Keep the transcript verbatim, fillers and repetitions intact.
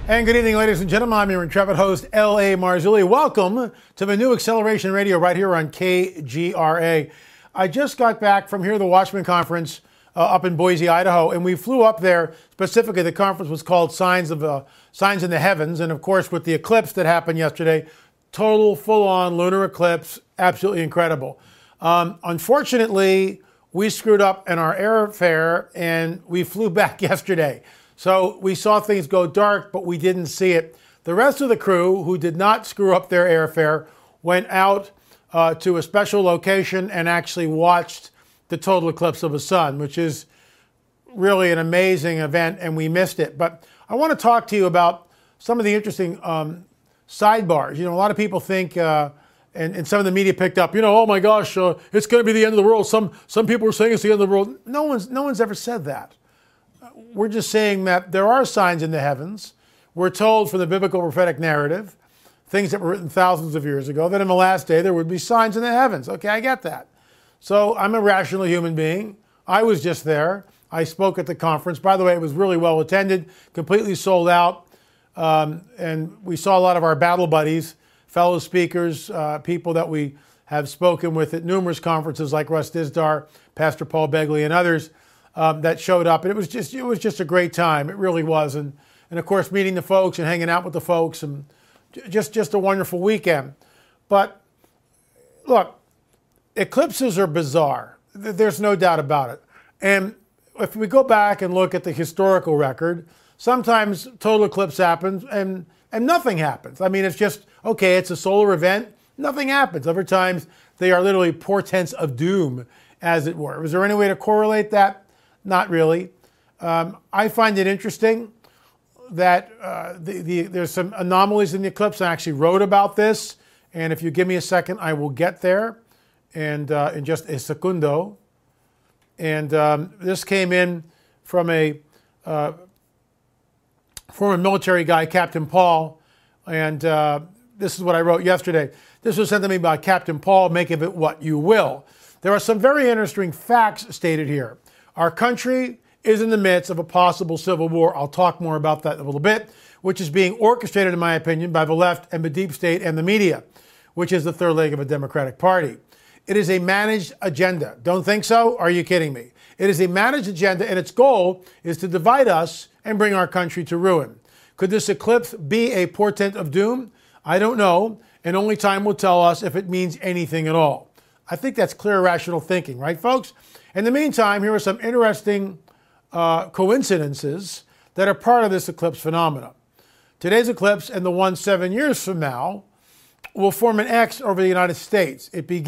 And good evening, ladies and gentlemen. I'm your intrepid host, L A. Marzulli. Welcome to the new Acceleration Radio right here on K G R A. I just got back from here, the Watchman Conference uh, up in Boise, Idaho, and we flew up there. Specifically, the conference was called Signs of uh, Signs in the Heavens, and of course, with the eclipse that happened yesterday, total, full-on lunar eclipse, absolutely incredible. Um, unfortunately, we screwed up in our airfare, and we flew back yesterday. So we saw things go dark, but we didn't see it. The rest of the crew, who did not screw up their airfare, went out uh, to a special location and actually watched the total eclipse of the sun, which is really an amazing event, and we missed it. But I want to talk to you about some of the interesting um, sidebars. You know, a lot of people think, uh, and, and some of the media picked up, you know, oh my gosh, uh, it's going to be the end of the world. Some some people are saying it's the end of the world. No one's no one's ever said that. We're just saying that there are signs in the heavens. We're told from the biblical prophetic narrative, things that were written thousands of years ago, that in the last day there would be signs in the heavens. Okay, I get that. So I'm a rational human being. I was just there. I spoke at the conference. By the way, it was really well attended, completely sold out. Um, and we saw a lot of our battle buddies, fellow speakers, uh, people that we have spoken with at numerous conferences like Russ Dizdar, Pastor Paul Begley, and others. Um, that showed up, and it was just it was just a great time. It really was, and and of course meeting the folks and hanging out with the folks, and just just a wonderful weekend. But look, eclipses are bizarre. There's no doubt about it. And if we go back and look at the historical record, sometimes total eclipse happens and and nothing happens. I mean, it's just okay. It's a solar event. Nothing happens. Other times they are literally portents of doom, as it were. Is there any way to correlate that? Not really. Um, I find it interesting that uh, the, the, there's some anomalies in the eclipse. I actually wrote about this, and if you give me a second, I will get there, and uh, in just a secundo. And um, this came in from a uh, former military guy, Captain Paul, and uh, this is what I wrote yesterday. This was sent to me by Captain Paul. Make of it what you will. There are some very interesting facts stated here. Our country is in the midst of a possible civil war. I'll talk more about that in a little bit, which is being orchestrated, in my opinion, by the left and the deep state and the media, which is the third leg of a Democratic Party. It is a managed agenda. Don't think so? Are you kidding me? It is a managed agenda, and its goal is to divide us and bring our country to ruin. Could this eclipse be a portent of doom? I don't know, and only time will tell us if it means anything at all. I think that's clear, rational thinking, right, folks? In the meantime, here are some interesting uh, coincidences that are part of this eclipse phenomena. Today's eclipse and the one seven years from now will form an X over the United States. It begins